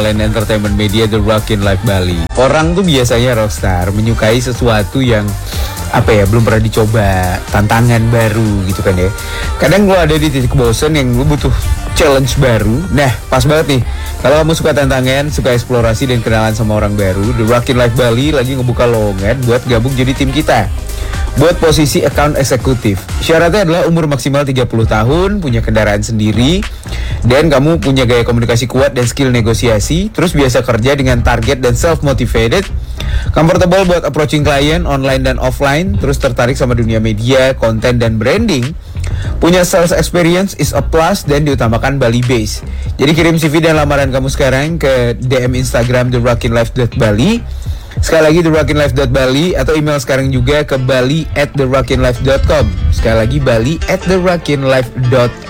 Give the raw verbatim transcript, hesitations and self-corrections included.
Land Entertainment Media The Rockin' Life Bali. Orang tuh biasanya rockstar menyukai sesuatu yang apa ya, belum pernah dicoba, tantangan baru gitu kan ya. Kadang lo ada di titik bosen yang lo butuh challenge baru. Nah, pas banget nih. Kalau kamu suka tantangan, suka eksplorasi dan kenalan sama orang baru, The Rockin' Life Bali lagi ngebuka lowongan buat gabung jadi tim kita. Buat posisi account eksekutif. Syaratnya adalah umur maksimal tiga puluh tahun, punya kendaraan sendiri, dan kamu punya gaya komunikasi kuat dan skill negosiasi, terus biasa kerja dengan target dan self-motivated, comfortable buat approaching klien online dan offline, terus tertarik sama dunia media, konten, dan branding, punya sales experience is a plus, dan diutamakan Bali base. Jadi kirim C V dan lamaran kamu sekarang ke D M Instagram the rockin life dot bali. Sekali lagi the rockin life dot bali, atau email sekarang juga ke bali at the rockin life dot com. Sekali lagi bali at the rockin life dot